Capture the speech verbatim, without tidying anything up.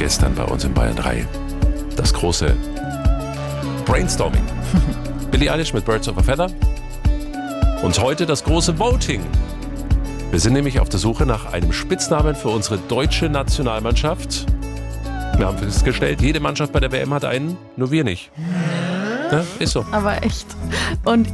gestern bei uns in Bayern drei. Das große Brainstorming. Billie Eilish mit Birds of a Feather. Und heute das große Voting. Wir sind nämlich auf der Suche nach einem Spitznamen für unsere deutsche Nationalmannschaft. Wir haben festgestellt, jede Mannschaft bei der W M hat einen, nur wir nicht. Ja, ist so. Aber echt. Und